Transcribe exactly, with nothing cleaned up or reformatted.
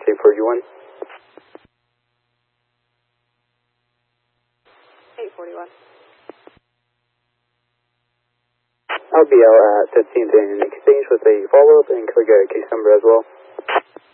K forty-one. eight forty-one. I'll be out at fifteenth in exchange with a follow-up and could get a case number as well.